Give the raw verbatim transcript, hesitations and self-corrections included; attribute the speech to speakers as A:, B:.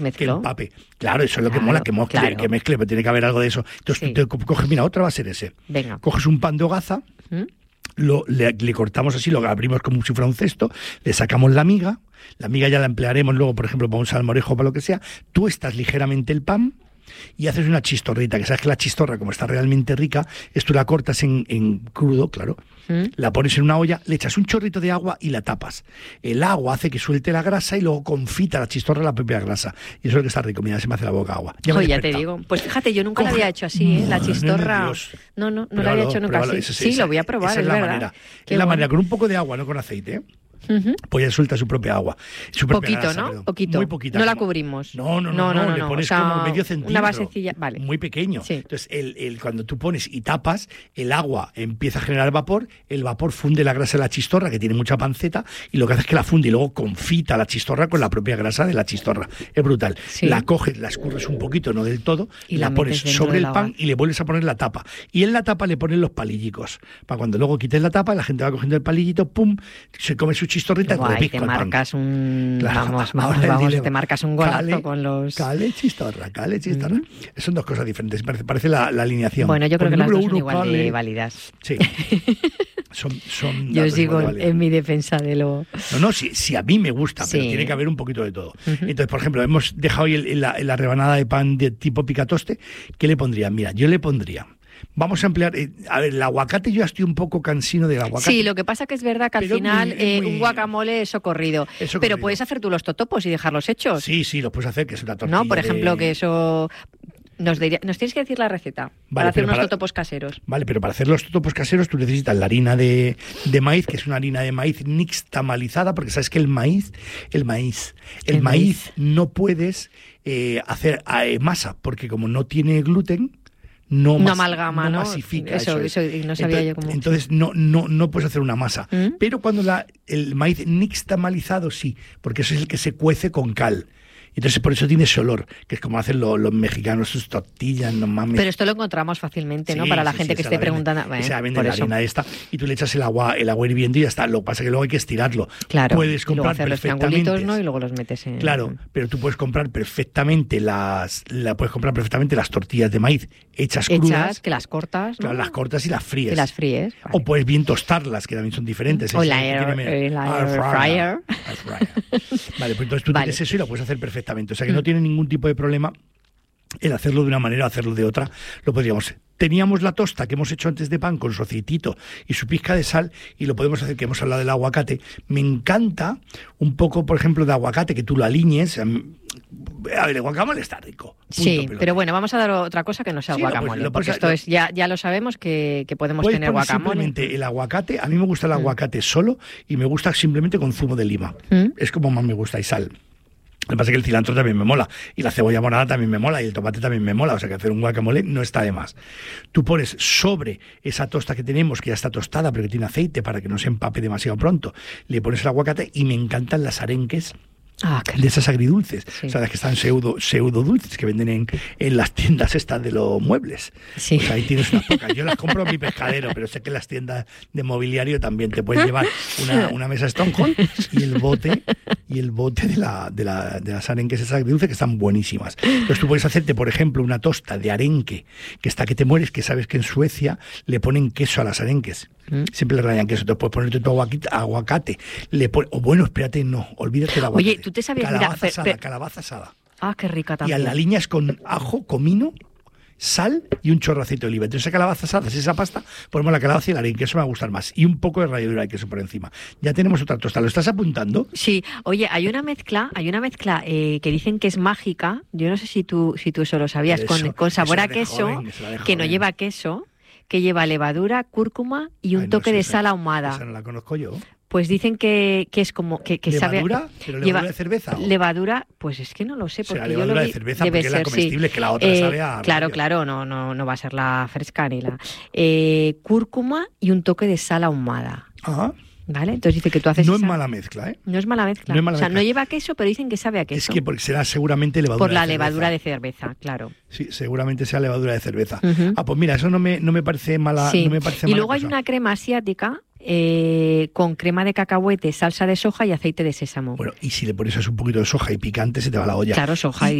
A: Mezclo.
B: que empape. Claro, eso es lo
A: Claro,
B: que mola, que mezcle,
A: claro.
B: que mezcle, pero tiene que haber algo de eso. Entonces
A: Sí.
B: tú te coges, mira, otra va a ser ese.
A: Venga.
B: Coges un pan de hogaza,
A: ¿Mm?
B: lo, le, le cortamos así, lo abrimos como si fuera un cesto, le sacamos la miga, la miga ya la emplearemos luego, por ejemplo, para un salmorejo o para lo que sea, tuestas ligeramente el pan y haces una chistorrita, que sabes que la chistorra, como está realmente rica, es tú la cortas en, en crudo, claro,
A: ¿Mm?
B: la pones en una olla, le echas un chorrito de agua y la tapas. El agua hace que suelte la grasa y luego confita la chistorra la propia grasa. Y eso es lo que está rico, mira, se me hace la boca agua. Ya,
A: Jo,
B: me he
A: ya te
B: despertado.
A: digo. Pues fíjate, yo nunca
B: Coge-
A: lo había hecho así, ¿eh? La
B: Madre
A: chistorra.
B: de Dios.
A: No, no, no lo
B: Pruébalo,
A: había hecho nunca
B: pruébalo.
A: así.
B: Esa-
A: Sí,
B: esa-
A: lo voy a probar,
B: esa
A: es
B: es la
A: verdad.
B: manera.
A: Qué
B: Es la
A: bueno.
B: manera, con un poco de agua, no con aceite, ¿eh?
A: Ujú.
B: Pues ya suelta su propia agua. Su propia
A: Poquito,
B: grasa,
A: ¿no?
B: perdón.
A: Poquito.
B: Muy poquita.
A: No la
B: como-
A: cubrimos.
B: No, no, no, no, le pones
A: o sea,
B: como medio centímetro.
A: Una basecilla, vale.
B: Muy pequeño.
A: Sí.
B: Entonces, el, el, cuando tú pones y tapas, el agua empieza a generar vapor, el vapor funde la grasa de la chistorra, que tiene mucha panceta, y lo que hace es que la funde y luego confita la chistorra con la propia grasa de la chistorra. Es brutal.
A: Sí.
B: La coges, la escurres un poquito, no del todo,
A: Y
B: la,
A: la
B: pones
A: metes dentro
B: sobre
A: del
B: el pan
A: agua.
B: y le vuelves a poner la tapa. Y en la tapa le pones los palillicos. Para cuando luego quites la tapa, la gente va cogiendo el palillito, pum, se come su chistorrita y
A: Guay,
B: repisca
A: te
B: el pan.
A: marcas un...
B: Claro,
A: vamos,
B: ahora
A: vamos,
B: el
A: vamos,
B: dilema.
A: te marcas un golazo
B: Cale,
A: con los...
B: Cale, chistorra, cale, chistorra.
A: Mm.
B: Son dos cosas diferentes, parece, parece la, la alineación.
A: Bueno, yo creo
B: Porque
A: que las
B: número
A: dos son
B: uno,
A: igual de
B: cale.
A: válidas.
B: Sí. Son, son
A: Yo
B: datos
A: sigo
B: igual de
A: en,
B: válidos.
A: en mi defensa de lo...
B: No, no, si, si a mí me gusta, pero
A: Sí.
B: tiene que haber un poquito de todo.
A: Ujú.
B: Entonces, por ejemplo, hemos dejado hoy el- el- la, la rebanada de pan de tipo picatoste. ¿Qué le pondría? Mira, yo le pondría... Vamos a emplear... eh, a ver, el aguacate, yo ya estoy un poco cansino del aguacate.
A: Sí, lo que pasa que es verdad que al
B: Pero es muy-
A: final
B: es
A: eh,
B: muy-
A: un guacamole es socorrido.
B: Es socorrido.
A: Pero puedes hacer tú los totopos y dejarlos hechos.
B: Sí, sí, lo puedes hacer, que es una tortilla
A: ¿No? Por ejemplo,
B: de-
A: que eso... Nos, diría- nos tienes que decir la receta para hacer
B: pero
A: unos
B: para-
A: totopos caseros.
B: Vale, pero para hacer los totopos caseros tú necesitas la harina de, de maíz, que es una harina de maíz nixtamalizada, porque sabes que el maíz, el maíz, el,
A: El
B: maíz, no puedes eh, hacer eh, masa, porque como no tiene gluten, no,
A: No
B: mas-
A: amalgama, ¿no?
B: masifica.
A: Eso,
B: es.
A: eso, y no sabía
B: entonces,
A: yo cómo-
B: Entonces no, no, no puedes hacer una masa.
A: ¿Mm?
B: Pero cuando la, el maíz nixtamalizado sí, porque eso es el que se cuece con cal. Entonces por eso tiene ese olor, que es como hacen los, los mexicanos, sus tortillas, no mames.
A: Pero esto lo encontramos fácilmente, ¿no?
B: Sí,
A: Para la
B: sí,
A: gente
B: sí,
A: que
B: esa
A: esté
B: la venden.
A: preguntando. Bueno,
B: Esa venden
A: por
B: la
A: eso.
B: harina esta y tú le echas el agua, el agua hirviendo y ya está. Lo que pasa es que luego hay que estirarlo.
A: Claro.
B: Puedes
A: y luego
B: comprar
A: hacer los
B: perfectamente.
A: triangulitos, ¿no? Y luego los metes en...
B: Claro, pero tú puedes comprar perfectamente las, la puedes comprar perfectamente las tortillas de maíz hechas,
A: Hechas,
B: crudas.
A: que las cortas, ¿no?
B: Claro, las cortas y las fríes.
A: Que las fríes. Vale.
B: O puedes bien tostarlas, que también son diferentes.
A: O
B: Esa
A: la
B: que
A: air-
B: tiene-
A: eh, la
B: air
A: air fryer.
B: Air fryer. Vale, pues entonces tú
A: Vale.
B: tienes eso y lo puedes hacer perfectamente. O sea que
A: Mm.
B: no tiene ningún tipo de problema el hacerlo de una manera o hacerlo de otra. Lo podríamos. Teníamos la tosta que hemos hecho antes de pan con su aceitito y su pizca de sal y lo podemos hacer, que hemos hablado del aguacate. Me encanta un poco, por ejemplo, de aguacate, que tú lo alinees. A ver, el guacamole está rico. punto,
A: Sí,
B: pelota.
A: pero bueno, vamos a dar otra cosa que no sea
B: Sí, lo
A: guacamole,
B: puedes- lo
A: porque
B: puedes-
A: esto
B: lo-
A: es ya ya lo sabemos que, que podemos
B: Puedes
A: tener
B: poner
A: guacamole.
B: simplemente el aguacate. A mí me gusta el aguacate solo y me gusta simplemente con zumo de lima.
A: ¿Mm?
B: Es como más me gusta, y sal. Lo que pasa es que el cilantro también me mola, y la cebolla morada también me mola, y el tomate también me mola, o sea que hacer un guacamole no está de más. Tú pones sobre esa tosta que tenemos, que ya está tostada, pero que tiene aceite para que no se empape demasiado pronto, le pones el aguacate, y me encantan las arenques
A: Ah, qué
B: de esas agridulces,
A: Sí.
B: o sea, las que están pseudo, pseudo dulces, que venden en, en las tiendas estas de los muebles.
A: Sí.
B: Pues ahí tienes unas pocas. Yo las compro en mi pescadero, pero sé que en las tiendas de mobiliario también te puedes llevar una, una mesa Stonehenge y el bote y el bote de, la, de, la, de las arenques esas agridulces, que están buenísimas. Entonces tú puedes hacerte, por ejemplo, una tosta de arenque, que está que te mueres, que sabes que en Suecia le ponen queso a las arenques.
A: Mm.
B: Siempre le rayan queso. Entonces puedes ponerte tu aguaquita- aguacate. Le pon- o bueno, espérate, no, olvídate del aguacate.
A: Oye, ¿tú te sabías? Mira,
B: Calabaza
A: pe-
B: asada,
A: pe-
B: calabaza asada.
A: Ah, qué rica
B: Y a
A: también.
B: la línea es con ajo, comino, sal y un chorro de aceite de oliva. Entonces esa calabaza asada, esa pasta, ponemos la calabaza y el arenque, eso me va a gustar más. Y un poco de ralladura de queso por encima. Ya tenemos otra tosta. ¿Lo estás apuntando?
A: Sí, oye, hay una mezcla, hay una mezcla eh, que dicen que es mágica. Yo no sé si tú, si tú eso lo sabías,
B: Eso,
A: con, con sabor
B: eso
A: a
B: la de
A: queso,
B: joven, eso la de
A: que no
B: joven.
A: lleva queso, que lleva levadura, cúrcuma y un
B: Ay, no
A: toque
B: sé,
A: de
B: esa-
A: sal ahumada.
B: Esa no la conozco yo.
A: Pues dicen que, que es como que, que sabe
B: ¿Levadura? ¿Pero
A: lleva-
B: levadura de cerveza? o?
A: Levadura, pues es que no lo sé,
B: Será
A: porque yo lo
B: levadura
A: vi,
B: de cerveza,
A: debe
B: porque es la
A: ser, sí.
B: comestible, que la otra
A: Eh,
B: sabe a
A: Claro,
B: rollo.
A: claro, no, no, no va a ser la fresca ni la eh, cúrcuma y un toque de sal ahumada,
B: Ajá.
A: ¿vale? Entonces dice que tú haces
B: No es
A: esa-
B: mala mezcla, ¿eh?
A: no es mala mezcla,
B: no es mala
A: o sea,
B: mezcla.
A: no lleva queso, pero dicen que sabe a queso.
B: Es que porque será seguramente levadura
A: por la
B: de cerveza.
A: levadura de cerveza, claro.
B: Sí, seguramente sea levadura de cerveza.
A: Ujú.
B: Ah, pues mira, eso no me, no me parece mala,
A: Sí.
B: no me parece
A: Y
B: mala
A: luego hay
B: cosa.
A: una crema asiática eh, con crema de cacahuete, salsa de soja y aceite de sésamo.
B: Bueno, y si le pones un poquito de soja y picante, se te va la olla.
A: Claro, soja y